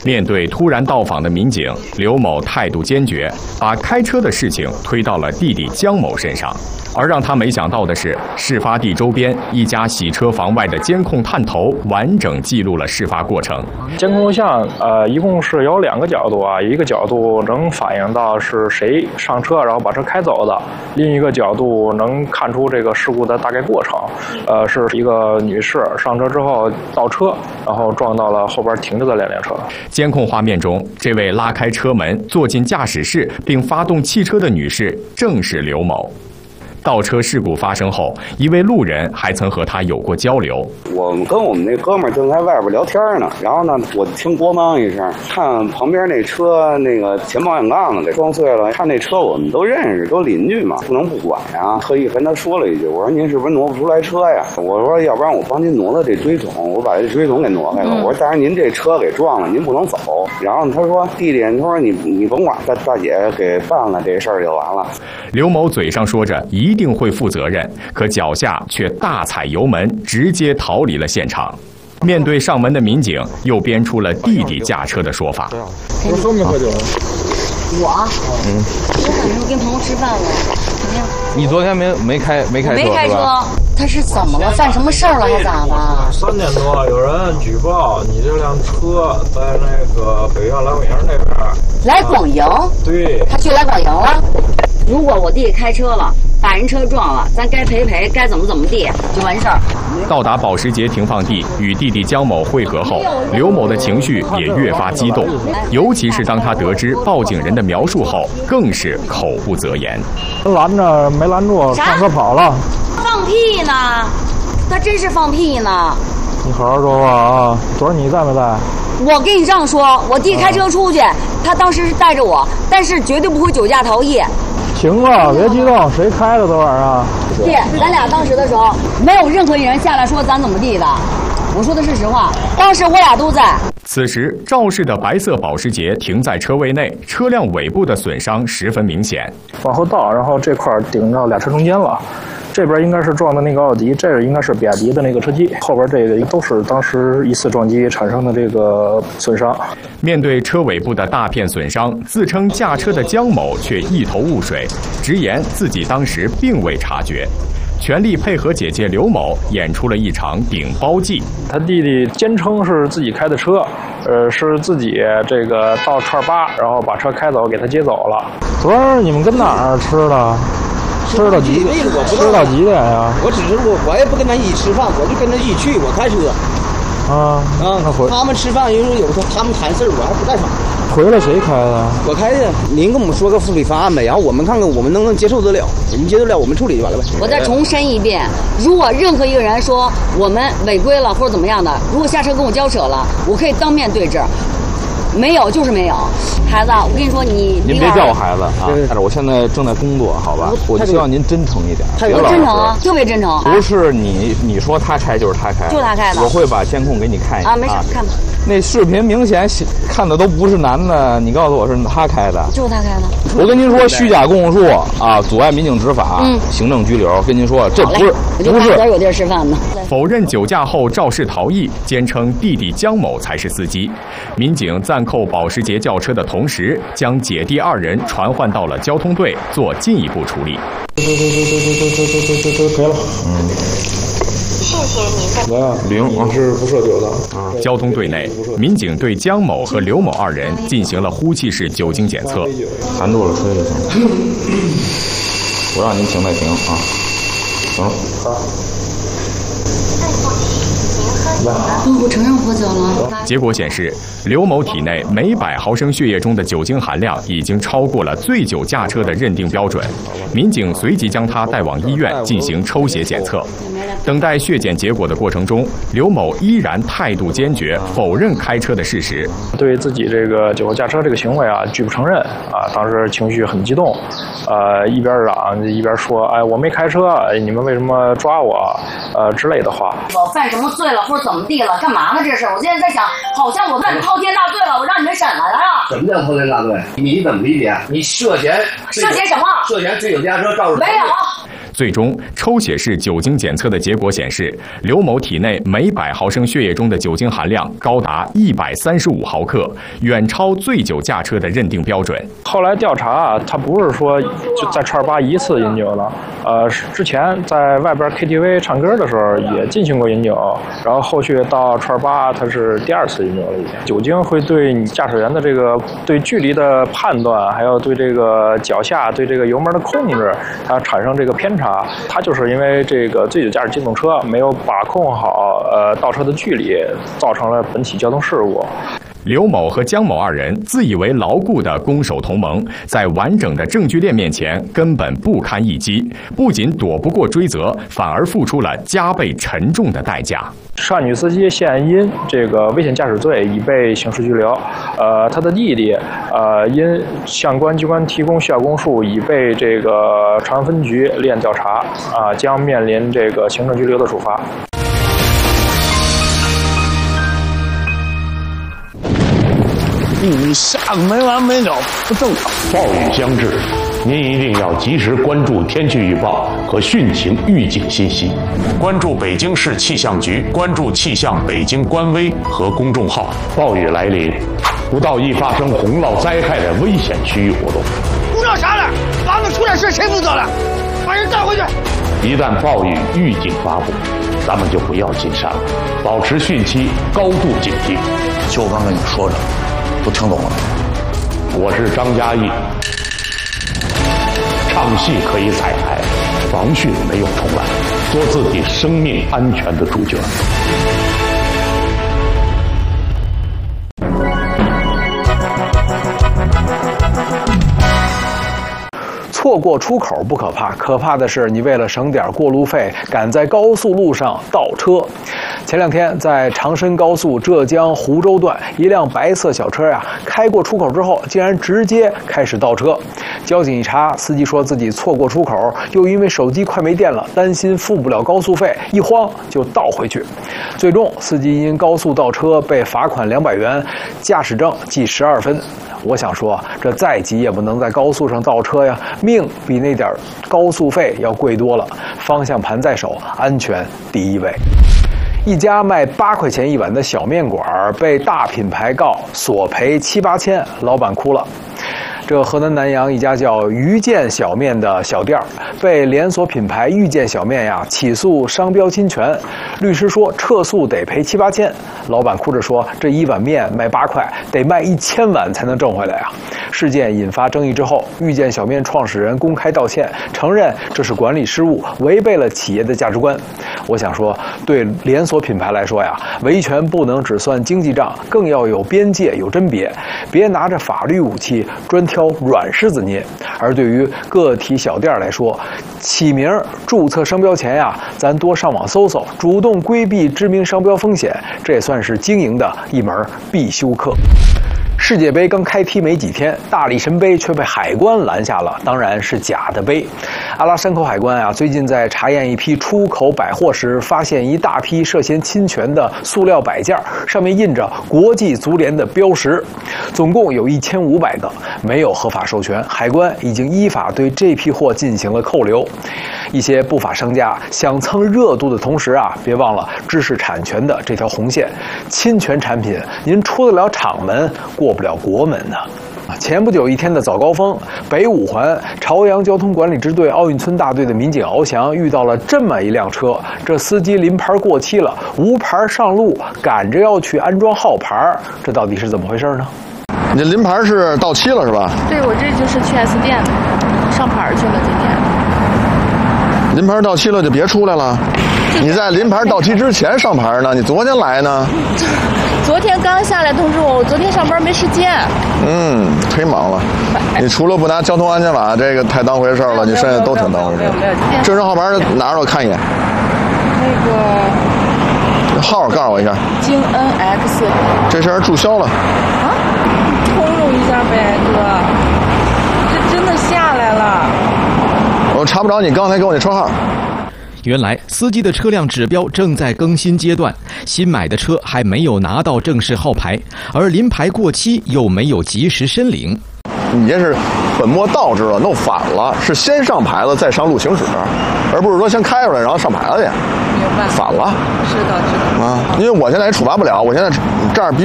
面对突然到访的民警，刘某态度坚决，把开车的事情推到了弟弟江某身上。而让他没想到的是，事发地周边一家洗车房外的监控探头完整记录了事发过程。 监控录像一共是有2个角度啊，一个角度能反映到是谁上车然后把车开走的，另一个角度能看出这个事故的大概过程。是一个女士上车之后倒车，然后撞到了后边停着的2辆车。 监控画面中，这位拉开车门坐进驾驶室并发动汽车的女士正是刘某。倒车事故发生后，一位路人还曾和他有过交流。 我们跟我们那哥们儿正在外边聊天呢，然后呢，我听咣当一声，看旁边那车那个前保险杠子给撞碎了。看那车我们都认识，都邻居嘛，不能不管呀。特意跟他说了一句，我说您是不是挪不出来车呀？我说要不然我帮您挪了这追总，我把这追总给挪开了。我说但是您这车给撞了，您不能走。然后他说弟弟，他说你甭管，大姐给办了这事儿就完了。 刘某嘴上说着一定会负责任，可脚下却大踩油门，直接逃离了现场。面对上门的民警，又编出了弟弟驾车的说法。 我喝没喝酒？ 我晚上跟朋友吃饭了，怎么样？ 你昨天没开车？ 没开车。他是怎么了？犯什么事儿了还咋的 ？3点多有人举报你这辆车在那个北苑来广营那边。 来广营？ 对。 他去来广营了。如果我弟开车了，把人车撞了，咱该赔，该怎么地就完事儿。 到达保时捷停放地，与弟弟江某会合后，刘某的情绪也越发激动，尤其是当他得知报警人的描述后，更是口不择言。 拦着没拦住，上车跑了。 放屁呢！他真是放屁呢！ 你好好说话啊！昨儿你在没在？ 我跟你这样说，我弟开车出去，他当时是带着我，但是绝对不会酒驾逃逸。 行了，别激动，谁开的昨晚上？ 弟，咱俩当时的时候，没有任何一人下来说咱怎么地的。我说的是实话，当时我俩都在。 此时，肇事的白色保时捷停在车位内，车辆尾部的损伤十分明显。 往后倒，然后这块顶到俩车中间了。这边应该是撞的那个奥迪，这个应该是比亚迪的那个车机，后边这个都是当时一次撞击产生的这个损伤。 面对车尾部的大片损伤，自称驾车的江某却一头雾水，直言自己当时并未察觉。全力配合姐姐刘某演出了一场顶包计。 他弟弟坚称是自己开的车，是自己这个到串8，然后把车开走，给他接走了。昨儿你们跟哪儿吃的？吃到几点呀？ 我只是我也不跟他一起吃饭，我就跟他一起去，我开车。 那回他们吃饭有时候他们谈事儿，我还不在场。 回来谁开的？ 我开的。您跟我们说个处理方案呗，然后我们看看我们能不能接受得了，我们接受得了，我们处理就完了呗。 我再重申一遍，如果任何一个人说我们违规了或者怎么样的，如果下车跟我交扯了，我可以当面对质。没有就是没有，孩子，我跟你说，您别叫我孩子啊！但是我现在正在工作，好吧？我希望您真诚一点。 我真诚啊，特别真诚。 不是你说他开就是他开， 就他开的。 我会把监控给你看一下啊，没事，看吧。 那视频明显看的都不是男的，你告诉我是他开的， 就是他开的。 我跟您说，虚假供述啊，阻碍民警执法，行政拘留。跟您说，这不是。 有地儿吃饭呢。 否认酒驾后肇事逃逸，坚称弟弟江某才是司机。民警暂扣保时捷轿车的同时，将姐弟2人传唤到了交通队做进一步处理。 可以了。 谢谢您的。 来啊，0是不涉酒的。 交通队内，民警对江某和刘某2人进行了呼气式酒精检测。 含住了吹就行了。我让您停再停啊。行了。 好。 我承认喝酒了。 结果显示，刘某体内每100毫升血液中的酒精含量已经超过了醉酒驾车的认定标准。民警随即将他带往医院进行抽血检测。等待血检结果的过程中，刘某依然态度坚决，否认开车的事实。 对自己这个酒后驾车这个行为啊，拒不承认啊。当时情绪很激动，一边嚷一边说：“哎，我没开车，你们为什么抓我？”之类的话。 我犯什么罪了，或者怎么地了？干嘛呢？这是我现在在想，好像我犯滔天大罪了，我让你们审来了。 什么叫滔天大罪？你怎么理解？你涉嫌什么？涉嫌醉酒驾车肇事。 没有。 最终，抽血式酒精检测的结果显示，刘某体内每100毫升血液中的酒精含量高达135毫克，远超醉酒驾车的认定标准。 后来调查他不是说就在串吧一次饮酒了，之前在外边 KTV 唱歌的时候也进行过饮酒，然后后续到串吧他是第2次饮酒了已经。酒精会对你驾驶员的这个对距离的判断，还有对这个脚下对这个油门的控制，它产生这个偏差。它就是因为这个醉酒驾驶机动车没有把控好倒车的距离，造成了本起交通事故。 刘某和姜某2人自以为牢固的攻守同盟，在完整的证据链面前根本不堪一击，不仅躲不过追责，反而付出了加倍沉重的代价。 涉案女司机现因这个危险驾驶罪已被刑事拘留，他的弟弟因向公安机关提供虚假供述已被这个朝阳分局立案调查，将面临这个行政拘留的处罚。 你下个没完没了，不正常。 暴雨将至，您一定要及时关注天气预报和汛情预警信息，关注北京市气象局，关注气象北京官微和公众号。暴雨来临，不到易发生洪涝灾害的危险区域活动。 不知道啥了，完了出点事谁负责了？把人带回去。 一旦暴雨预警发布，咱们就不要进山了，保持汛期高度警惕。 就我刚跟你说的。都听懂了。 我是张嘉译，唱戏可以彩排，防汛没有重来，做自己生命安全的主角。 错过出口不可怕，可怕的是你为了省点过路费，赶在高速路上倒车。前2天，在长深高速浙江湖州段，一辆白色小车开过出口之后，竟然直接开始倒车。交警一查，司机说自己错过出口，又因为手机快没电了，担心付不了高速费，一慌就倒回去。最终，司机因高速倒车被罚款200元，驾驶证记12分。我想说，这再急也不能在高速上倒车呀，命比那点高速费要贵多了。方向盘在手，安全第一位。一家卖8块钱一碗的小面馆被大品牌告索赔7、8千，老板哭了。这河南南阳一家叫遇见小面的小店被连锁品牌遇见小面起诉商标侵权，律师说撤诉得赔7、8千。老板哭着说，这一碗面卖8块，得卖1000碗才能挣回来事件引发争议之后，遇见小面创始人公开道歉，承认这是管理失误，违背了企业的价值观。我想说，对连锁品牌来说维权不能只算经济账，更要有边界有甄别，别拿着法律武器专挑软柿子捏。而对于个体小店来说，起名注册商标前咱多上网搜搜，主动规避知名商标风险，这也算是经营的一门必修课。世界杯刚开踢没几天，大力神杯却被海关拦下了，当然是假的杯。阿拉山口海关最近在查验一批出口百货时，发现一大批涉嫌侵权的塑料摆件，上面印着国际足联的标识，总共有1500个，没有合法授权。海关已经依法对这批货进行了扣留。一些不法商家想蹭热度的同时别忘了知识产权的这条红线，侵权产品您出得了厂门，过不了国门呢。前不久一天的早高峰，北五环朝阳交通管理支队奥运村大队的民警翱翔遇到了这么一辆车，这司机临牌过期了，无牌上路，赶着要去安装号牌，这到底是怎么回事呢？ 你这临牌是到期了是吧？ 对，我这就是去 4S 店上牌去了，今天。 临牌到期了就别出来了，你在临牌到期之前上牌呢，你昨天来呢？ 昨天刚下来通知我昨天上班没时间。 忒忙了。你除了不拿交通安全法这个太当回事了，你剩下都挺当回事。 没有。 正式号牌拿着我看一眼。 那个号告诉我一下。 京 NX。 这事儿注销了。 通融一下呗，哥。这真的下来了。 我查不着你刚才给我那车号。 原来司机的车辆指标正在更新阶段，新买的车还没有拿到正式号牌，而临牌过期又没有及时申领。 你这是本末倒置了，弄反了，是先上牌子再上路行驶，而不是说先开出来然后上牌子去。 明白。 反了。 知道。 啊，因为我现在也处罚不了，我现在这儿逼